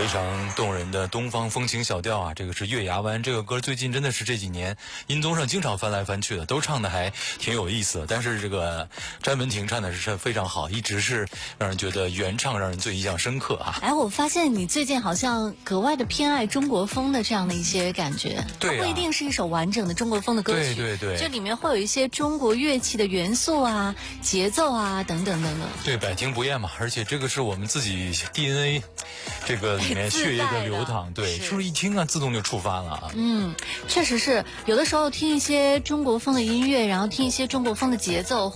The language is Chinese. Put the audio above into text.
非常动人的东方风情小调啊，这个是月牙湾。这个歌最近真的是这几年音综上经常翻来翻去的，都唱的还挺有意思的。但是这个詹雯婷唱的是非常好，一直是让人觉得原唱让人最印象深刻啊。 哎，我发现你最近好像格外的偏爱中国风的这样的一些感觉。 对啊， 它不一定是一首完整的中国风的歌曲， 对对对， 这里面会有一些中国乐器的元素啊、节奏啊等等等等。 对，百听不厌嘛。而且这个是我们自己 DNA 这个里面血液的流淌，对，是不是一听啊自动就触发了啊？ 确实是，有的时候听一些中国风的音乐，然后听一些中国风的节奏。